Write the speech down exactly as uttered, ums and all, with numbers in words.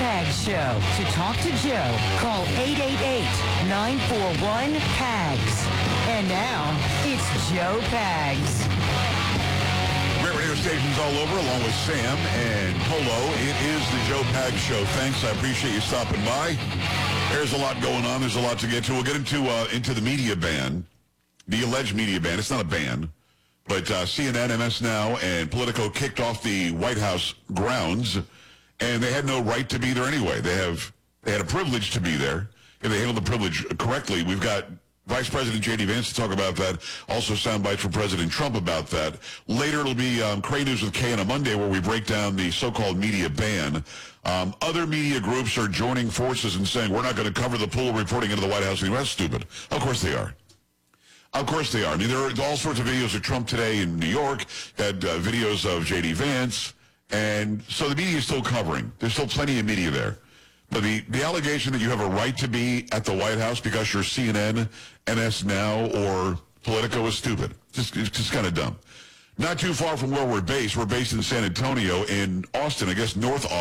Pags Show. To talk to Joe, call eight eight eight, nine four one, P A G S. And now, it's Joe Pags. Great radio stations all over, along with Sam and Polo. It is the Joe Pags Show. Thanks. I appreciate you stopping by. There's a lot going on. There's a lot to get to. We'll get into uh, into the media ban, the alleged media ban. It's not a ban, but uh, C N N, M S Now, and Politico kicked off the White House grounds, and they had no right to be there anyway. They have they had a privilege to be there, and they handled the privilege correctly. We've got Vice President J D Vance to talk about that. Also, sound bites from President Trump about that. Later, it'll be um, Cray News with Kay on a Monday, where we break down the so-called media ban. Um, other media groups are joining forces and saying, we're not going to cover the pool reporting into the White House anymore. That's stupid. Of course they are. Of course they are. I mean, there are all sorts of videos of Trump today in New York, had uh, videos of J D Vance, and so the media is still covering. There's still plenty of media there. But the, the allegation that you have a right to be at the White House because you're C N N, M S Now, or Politico is stupid. Just, it's just kind of dumb. Not too far from where we're based. We're based in San Antonio, in Austin, I guess North Austin.